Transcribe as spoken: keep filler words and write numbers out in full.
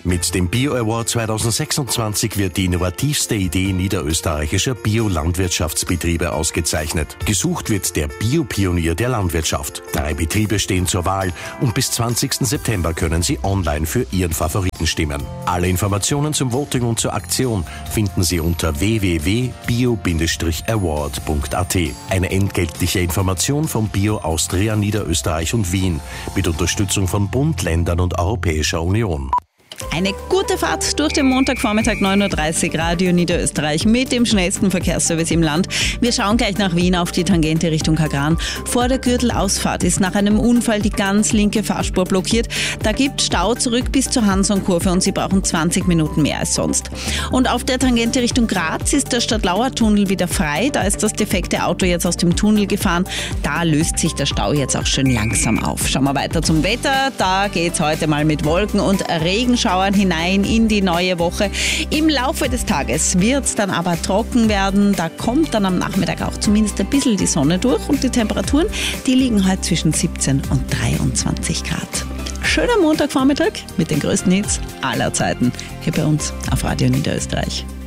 Mit dem Bio-Award zweitausendsechsundzwanzig wird die innovativste Idee niederösterreichischer Bio-Landwirtschaftsbetriebe ausgezeichnet. Gesucht wird der Bio-Pionier der Landwirtschaft. Drei Betriebe stehen zur Wahl und bis zwanzigsten September können Sie online für Ihren Favoriten stimmen. Alle Informationen zum Voting und zur Aktion finden Sie unter w w w punkt bio award punkt a t. Eine entgeltliche Information von Bio Austria Niederösterreich und Wien mit Unterstützung von Bund, Ländern und Europäischer Union. Eine gute Fahrt durch den Montagvormittag neun Uhr dreißig, Radio Niederösterreich mit dem schnellsten Verkehrsservice im Land. Wir schauen gleich nach Wien auf die Tangente Richtung Kagran. Vor der Gürtelausfahrt ist nach einem Unfall die ganz linke Fahrspur blockiert. Da gibt Stau zurück bis zur Hanson-Kurve und Sie brauchen zwanzig Minuten mehr als sonst. Und auf der Tangente Richtung Graz ist der Stadtlauer-Tunnel wieder frei. Da ist das defekte Auto jetzt aus dem Tunnel gefahren. Da löst sich der Stau jetzt auch schön langsam auf. Schauen wir weiter zum Wetter. Da geht's heute mal mit Wolken und Regenschauern hinein in die neue Woche. Im Laufe des Tages wird es dann aber trocken werden. Da kommt dann am Nachmittag auch zumindest ein bisschen die Sonne durch und die Temperaturen, die liegen halt zwischen siebzehn und dreiundzwanzig Grad. Schöner Montagvormittag mit den größten Hits aller Zeiten hier bei uns auf Radio Niederösterreich.